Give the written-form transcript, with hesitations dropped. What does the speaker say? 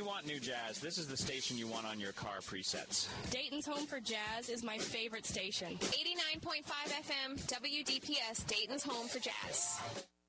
you want new jazz, this is the station you want on your car presets. Dayton's Home for Jazz is my favorite station. 89.5 FM, WDPS, Dayton's Home for Jazz.